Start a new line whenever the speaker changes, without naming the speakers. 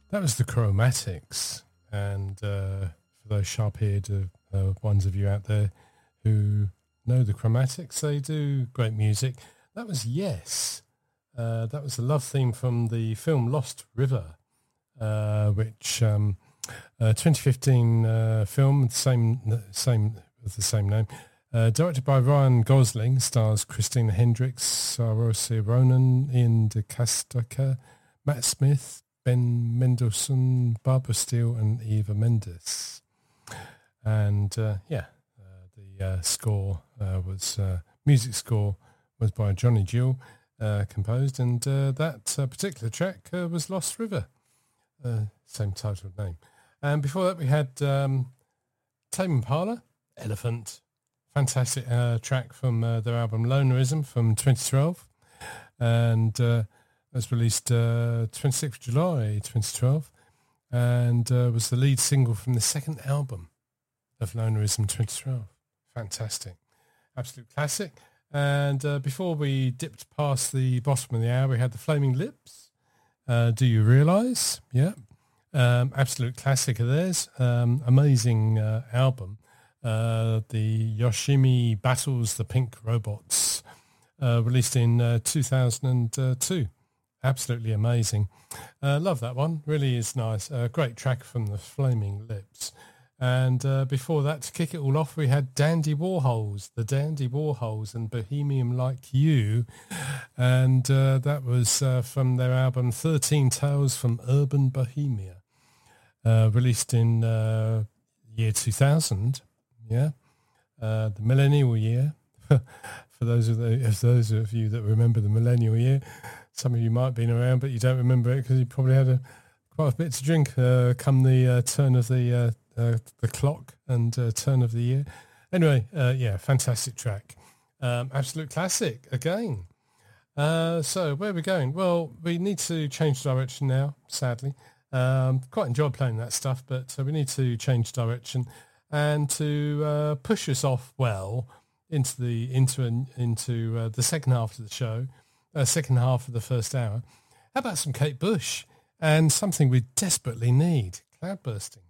That was the Chromatics, and for those sharp-eared ones of you out there who know the Chromatics, they do great music. That was Yes. That was the love theme from the film Lost River, which 2015 film, with the same name, directed by Ryan Gosling, stars Christina Hendricks, Saoirse Ronan, Ian DeCasteca, Matt Smith, Ben Mendelsohn, Barbara Steele, and Eva Mendes. And the score music score was by Johnny Gill, composed, and that particular track was Lost River, same title name. And before that we had Tame Impala, Elephant, fantastic track from their album Lonerism from 2012, and was released 26th of July 2012, and was the lead single from the second album of Lonerism 2012. Fantastic, absolute classic. And before we dipped past the bottom of the hour, we had the Flaming Lips, Do You Realise? Yeah, absolute classic of theirs, amazing album. The Yoshimi Battles the Pink Robots, released in 2002. Absolutely amazing. Love that one. Really is nice. Great track from the Flaming Lips. And before that, to kick it all off, we had Dandy Warhols, the Dandy Warhols and Bohemian Like You. And that was from their album 13 Tales from Urban Bohemia, released in year 2000. Yeah, the millennial year. For those of you that remember the millennial year, some of you might have been around, but you don't remember it because you probably had quite a bit to drink come the turn of the clock and turn of the year. Anyway, fantastic track. Absolute classic again. So where are we going? Well, we need to change direction now, sadly. Quite enjoyed playing that stuff, but we need to change direction and to push us off well into the second half of the show, second half of the first hour. How about some Kate Bush and something we desperately need, Cloudbursting.